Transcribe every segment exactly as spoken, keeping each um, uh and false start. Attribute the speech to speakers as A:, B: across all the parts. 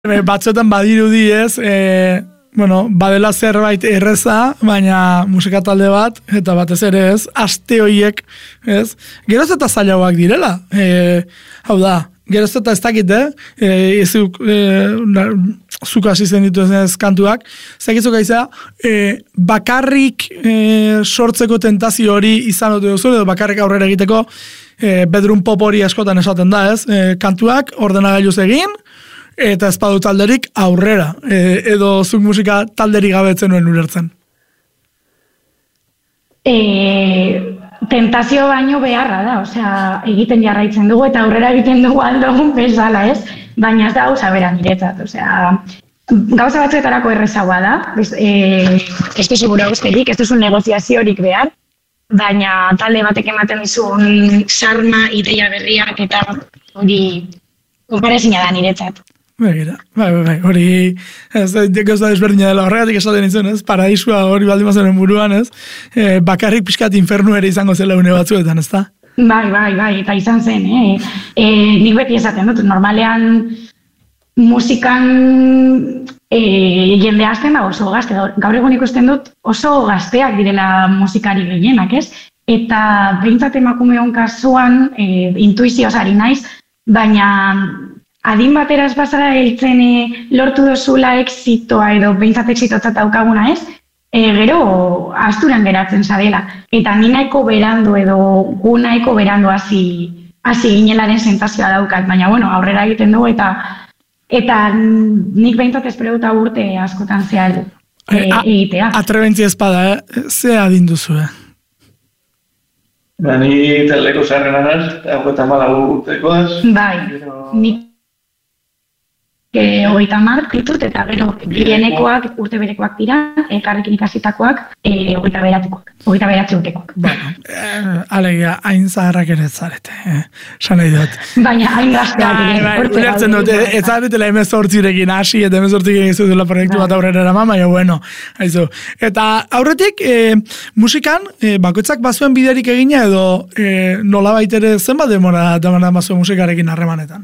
A: Batzuetan badirudi ez, e, bueno, badela zerbait erreza, baina musika talde bat, eta batez ere ez, aste horiek, ez, geroz eta zailagoak direla. E, hau da, geroz eta ez dakit, eh? E, ezuk, e, zuk hasi zen dituzten kantuak, zakitzuk aizea, e, bakarrik e, sortzeko tentazio hori izan dute duzu, edo bakarrik aurrera egiteko, e, bedroom pop hori askotan esaten da, ez? E, kantuak ordenagailuz egin, eta ez badu talderik aurrera, e, edo zuk musika talderik gabetzen nuen ulertzen.
B: E, tentazio baino beharra da, osea, egiten jarraitzen dugu eta aurrera egiten dugu aldogun bezala, ez? Baina ez da gauza bera niretzat, osea, gauza batzuetarako errezagoa da, e, ez duzu gura usterik, ez duzu negoziaziorik behar, baina talde batek ematen dizun sarma, ideia berriak eta hori konparezina da niretzat.
A: Begira, bai, bai, bai, hori, ez, gauza desberdina dela horregatik esaten izan, ez, paraisua hori baldin bazen buruan, ez, e, bakarrik pixkat infernu ere izango zela une batzuetan, ez da?
B: Bai, bai, bai, eta izan zen, eh? E, nik beti esaten dut, normalean musikan e, jende hasten da oso gazte, gaur egun ikusten dut oso gazteak direla musikari gehienak, ez? Eta behintzat emakumeon kasuan e, intuizioz ari naiz, baina adin bateraz bazara heltzen e, lortu dozula exitoa edo behintzat exitotzat daukaguna ez, e, gero asturan geratzen zarela. Eta ni nahiko berandu edo gu nahiko berandu hasi hasi ginelaren sentazioa daukat, baina bueno, aurrera egiten dugu eta eta nik behintzat espero dut urte askotan zehar e, egitea.
A: Atrebentzia espada, eh? Ze adin duzu, eh?
C: Ba, ni taldeko zaharren anaz, eta malagu urtekoaz.
B: Bai, nik hogeita hamar ditut, eta gero bienekoak, urte berekoak dira, elkarrekin ikasitakoak, hogeita beratikoak, hogeita beratzi urtekoak.
A: Bueno, eh, alegia, hain zaharrak ere zarete, eh? San nahi dut.
B: Baina hain gazteak ere.
A: Bai, ulertzen dut, ez zaretela emezortzirekin hasi, eta emezortzirekin ez dutela proiektu bat aurrera eraman, baina bueno, haizu. Eta aurretik, eh, musikan, eh, bakoitzak bazuen biderik egina, edo eh, nola baitere zenbat demora demora bazuen musikarekin harremanetan?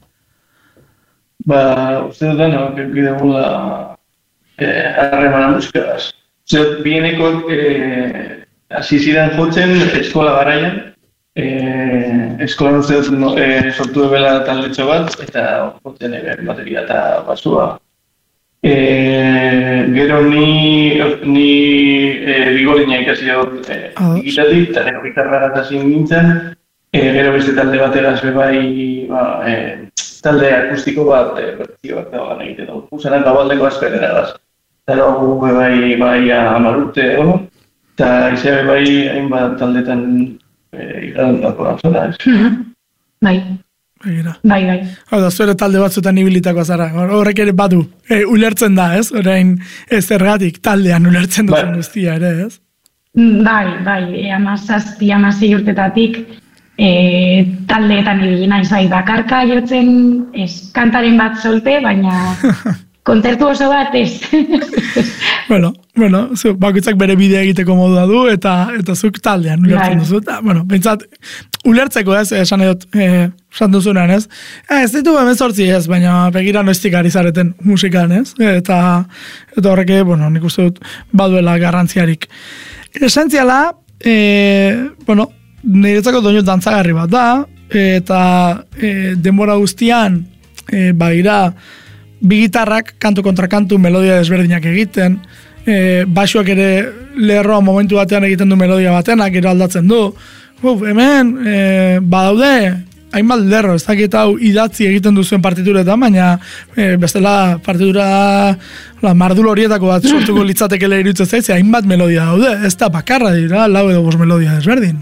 C: Ba, uste dut dena, bide gula harremana musikaz. Uste dut, bienekoak hasi ziren jotzen eskola garaian. Eskolan uste dut no, e, sortu ebela taldetxo bat, eta jotzen ere bateria eta basua. E, gero ni, ni e, bigorina ikasi dut e, gitatik, eta gero gitarra hasi nintzen. E, gero beste talde bateraz bebai, ba, e, talde akustiko bat, bertzio bat dagoan egiten dugu. Usanak gabaldeko asperera gaz. Eta dugu bai, bai amarurte egon, eta izan bai hainbat taldetan ikadan dako zara.
B: Bai. Bai, bai.
A: Hau da, zuere talde batzutan ibilitako zara. Horrek ere badu, e, ulertzen da, ez? Orain ez zergatik taldean ulertzen duten bai. Guztia ere, ez?
B: Bai, bai, e, amazazpi, amazei urtetatik, E, taldeetan ibili naiz, bai, bakarka jotzen ez, kantaren bat solte, baina kontzertu oso bat ez.
A: bueno, bueno, zu, bakoitzak bere bidea egiteko modua du, eta eta zuk taldean ulertzen duzu. Eta, bueno, pentsat, ulertzeko ez, esan edot, eh, esan duzunean ez. Eh, ez ditu hemezortzi ez, baina begira noiztik ari zareten musikan ez. Eta, eta horreke, bueno, nik uste dut baduela garrantziarik. Esentziala, eh, bueno, niretzako doinu dantzagarri bat da, eta e, denbora guztian, e, baira, bi gitarrak, kantu kontra kantu, melodia desberdinak egiten, e, baixuak ere lerroa momentu batean egiten du melodia batenak, gero aldatzen du. Uf, hemen, e, badaude, hainbat lerro, ez dakit hau idatzi egiten duzuen partituretan, baina e, bestela partitura la mardul horietako bat sortuko litzatekele iruditzen zaitze, hainbat melodia daude, ez da bakarra dira, lau edo bost melodia desberdin.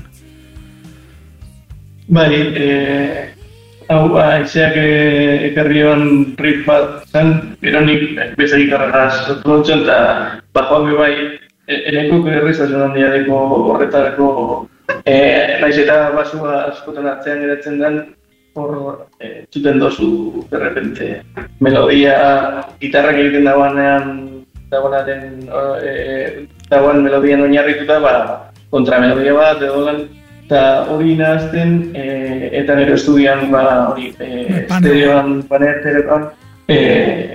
C: Bai, e, hau aizeak ekarrioan riff bat zen, gero nik beste gitarra sortu dontzen, eta bajoan bai, enekuk errizazioan handia deko horretarako, e, naiz eta basua askotan atzean geratzen den, hor e, txuten dozu, de repente, melodia, gitarrak egiten dagoanean, dagoenaren, e, dagoen melodian oinarrituta, ba, kontramelodia bat, edo lan, eta hori nahazten, e, eta nero estudian, ba, hori, e, estereoan, paner, telepan, eh,